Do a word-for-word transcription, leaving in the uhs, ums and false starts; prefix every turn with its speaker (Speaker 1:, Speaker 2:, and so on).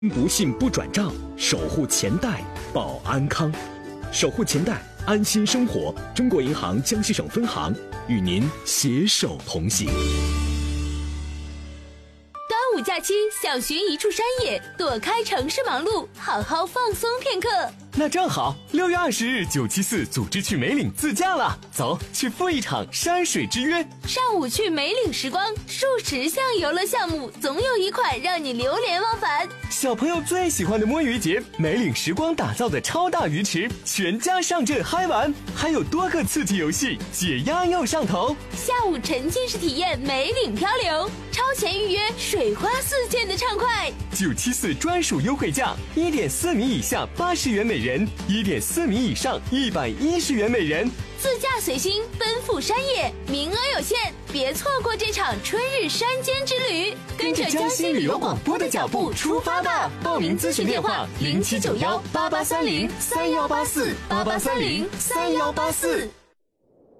Speaker 1: 不信不转账，守护钱袋保安康。守护钱袋，安心生活。中国银行江西省分行与您携手同行。
Speaker 2: 端午假期想寻一处山野，躲开城市忙碌，好好放松片刻。
Speaker 3: 那正好，六月二十日九七四组织去梅岭自驾了，走，去赴一场山水之约。
Speaker 2: 上午去梅岭时光，数十项游乐项目，总有一款让你流连忘返。
Speaker 3: 小朋友最喜欢的摸鱼节，梅岭时光打造的超大鱼池，全家上阵嗨玩，还有多个刺激游戏，解压又上头。
Speaker 2: 下午沉浸式体验梅岭漂流，超前预约，水花四溅的畅快。
Speaker 3: 九七四专属优惠价，一点四米以下八十元每人，一点四米以上一百一十元每人。
Speaker 2: 自驾随心，奔赴山野，名额有限，别错过这场春日山间之旅。
Speaker 3: 跟着江西旅游广播的脚步出发吧！报名咨询电话：零七九幺八八三零三幺八四八八三零三幺八四。